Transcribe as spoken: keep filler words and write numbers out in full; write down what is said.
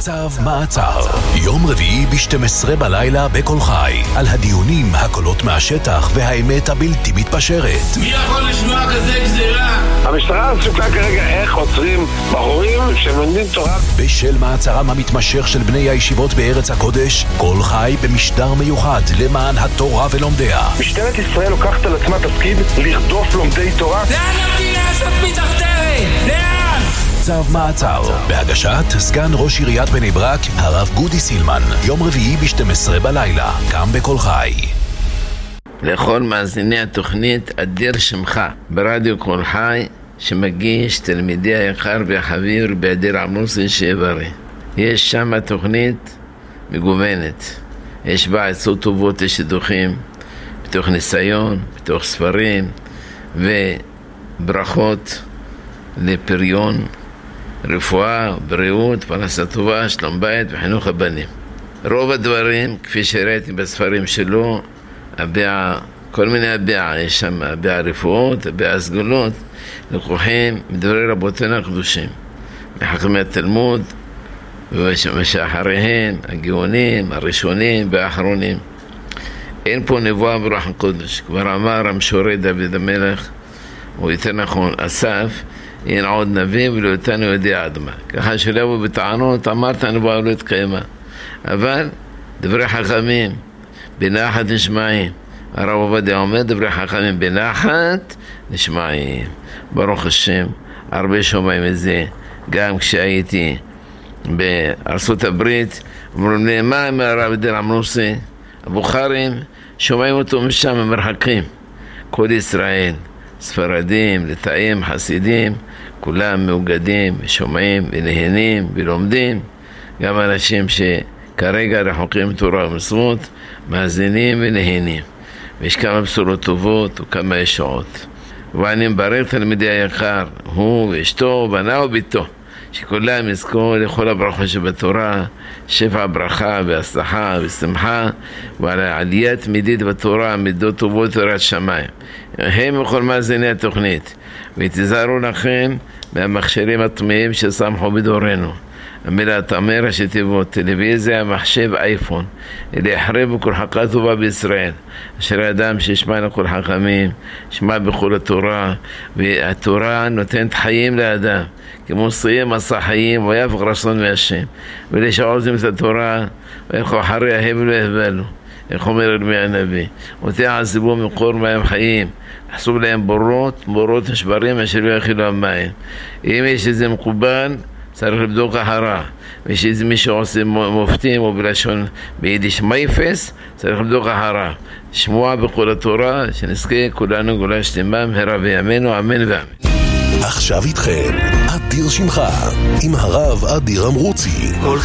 צו מעצר, יום רביעי ב-שתים עשרה בלילה בכל חי, על הדיונים, הקולות מהשטח והאמת הבלתי מתפשרת. מי יכול לשמוע כזה גזירה? המשטרה עסוקה כרגע איך עוצרים בחורים שמלמדים תורה. בשל מעצרם המתמשך של בני הישיבות בארץ הקודש, כל חי במשדר מיוחד למען התורה ולומדיה. משטרת ישראל לוקחת על עצמה תפקיד לרדוף לומדי תורה. לאן המדינה הזאת מתדרדרת? לאן? צו מעצר, בהגשת סגן ראש עיריית בני ברק, הרב גודי סילמן, יום רביעי ב-שתים עשרה בלילה, גם בכל חי. לכל מאזיני התוכנית אדיר שמך ברדיו כל חי, שמגיש תלמידי היקר והחביר באדיר עמוסי שיברי. יש שם תוכנית מגוונת, יש בה עצות טובות לשידוכים, בתוך ניסיון, בתוך ספרים וברכות לפריון, רפואה, בריאות, פרנסה טובה, שלום בית וחינוך הבנים. רוב הדברים, כפי שראיתי בספרים שלו, הביע, כל מיני הביע, יש שם הביע רפואות, הביע סגולות, לקוחים מדברי רבותינו הקדושים, מחכמי התלמוד, ושאחריהם, הגאונים, הראשונים והאחרונים. אין פה נבואה ברוח הקודש. כבר אמר המשורר דוד המלך, או יותר נכון, אסף, אין עוד נביא ולא אותנו יודע עד מה. ככה שלא יבוא בטענות, אמרת הנבואה לא התקיימה. אבל דברי חכמים, בנחת נשמעים. הרב עובדיה אומר, דברי חכמים בנחת נשמעים. ברוך השם, הרבה שומעים את זה. גם כשהייתי בארצות הברית, אמרו לי, מה עם הרב אדיר עמוסי? הבוכרים, שומעים אותו משם ממרחקים. כל ישראל, ספרדים, ליטאים, חסידים, כולם מאוגדים, שומעים ונהנים ולומדים. גם אנשים שכרגע רחוקים תורה ומצוות, מאזינים ונהנים. ויש כמה בשורות טובות וכמה ישועות. ואני מברך תלמידי היקר, הוא ואשתו, בנה וביתו, שכולם יזכו לכל הברכות שבתורה, שפע ברכה והצלחה ושמחה, ועל העלייה תמידית בתורה, מידות טובות תורת שמיים. הם וכל מאזיני התוכנית, ותיזהרו לכם מהמכשירים הטמאים ששמחו בדורנו. המילה תאמר ראשי תיבות, טלוויזיה, מחשב, אייפון, אלה יחרבו כל חכה טובה בישראל. אשר אדם שישמע לכל חכמים, שמע בכל התורה, והתורה נותנת חיים לאדם, כמו סיים עשה חיים, ויהפך רצון מהשם. ואלה שעוזים את התורה, וילכו אחריה הם לא יהבלו. איך אומר ירמיה הנביא, ותעזבו מקור מים חיים, חסוב להם בורות, בורות נשברים אשר לא יכילו המים. אם יש איזה מקובל, צריך לבדוק אחרה. ויש איזה מי שעושה מופתים או בלשון ביידיש מייפס, צריך לבדוק אחרה. שמוע בכל התורה, שנזכה כולנו גאולה שלמה מהרה בימינו, אמן ואמן. עכשיו איתכם, אדיר שמך, עם הרב אדיר עמרוצי. כל